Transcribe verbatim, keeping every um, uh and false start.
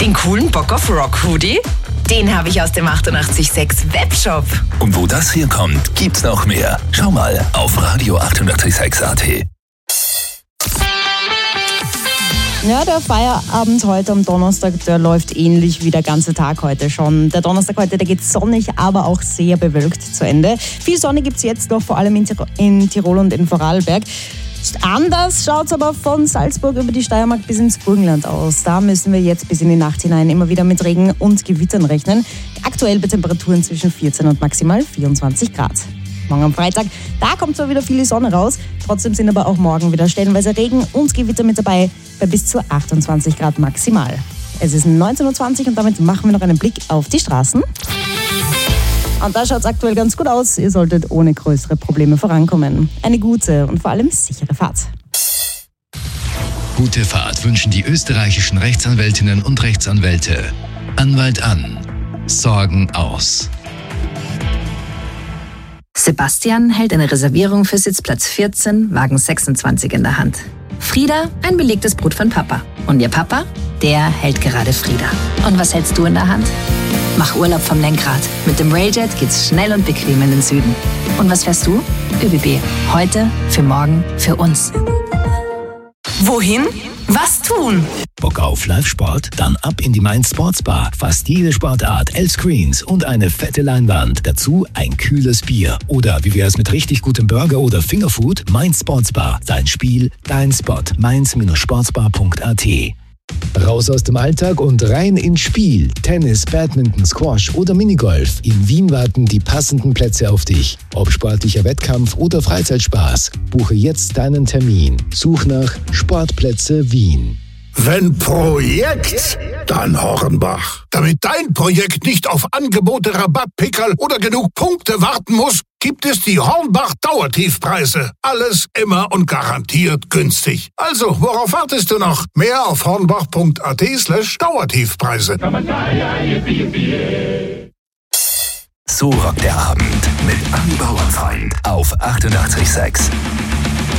Den coolen Bock auf Rock Hoodie? Den habe ich aus dem achtundachtzig Komma sechs Webshop. Und wo das hier kommt, gibt's noch mehr. Schau mal auf Radio achtundachtzig Komma sechs A T. Ja, der Feierabend heute am Donnerstag, der läuft ähnlich wie der ganze Tag heute schon. Der Donnerstag heute, der geht sonnig, aber auch sehr bewölkt zu Ende. Viel Sonne gibt es jetzt noch, vor allem in, Tir- in Tirol und in Vorarlberg. Anders schaut es aber von Salzburg über die Steiermark bis ins Burgenland aus. Da müssen wir jetzt bis in die Nacht hinein immer wieder mit Regen und Gewittern rechnen. Aktuell bei Temperaturen zwischen vierzehn und maximal vierundzwanzig Grad. Morgen am Freitag, da kommt zwar wieder viel Sonne raus, trotzdem sind aber auch morgen wieder stellenweise Regen und Gewitter mit dabei, bei bis zu achtundzwanzig Grad maximal. Es ist neunzehn Uhr zwanzig und damit machen wir noch einen Blick auf die Straßen. Und da schaut es aktuell ganz gut aus, ihr solltet ohne größere Probleme vorankommen. Eine gute und vor allem sichere Fahrt. Gute Fahrt wünschen die österreichischen Rechtsanwältinnen und Rechtsanwälte. Anwalt an. Sorgen aus. Sebastian hält eine Reservierung für Sitzplatz vierzehn, Wagen sechsundzwanzig in der Hand. Frieda ein belegtes Brot von Papa. Und ihr Papa, der hält gerade Frieda. Und was hältst du in der Hand? Mach Urlaub vom Lenkrad. Mit dem Railjet geht's schnell und bequem in den Süden. Und was fährst du? ÖBB. Heute, für morgen, für uns. Wohin? Was tun? Bock auf Live-Sport? Dann ab in die Mainz Sportsbar. Fast jede Sportart, elf Screens und eine fette Leinwand. Dazu ein kühles Bier. Oder wie wär's mit richtig gutem Burger oder Fingerfood? Mainz Sportsbar. Dein Spiel, dein Spot. mainz Sportsbar punkt a t. Raus aus dem Alltag und rein ins Spiel. Tennis, Badminton, Squash oder Minigolf. In Wien warten die passenden Plätze auf dich. Ob sportlicher Wettkampf oder Freizeitspaß. Buche jetzt deinen Termin. Such nach Sportplätze Wien. Wenn Projekt, dann Hornbach. Damit dein Projekt nicht auf Angebote, Rabattpickerl oder genug Punkte warten muss, gibt es die Hornbach Dauertiefpreise. Alles immer und garantiert günstig. Also, worauf wartest du noch? Mehr auf hornbach punkt a t slash Dauertiefpreise. So rockt der Abend mit Ami Bauernfeind auf achtundachtzig Komma sechs.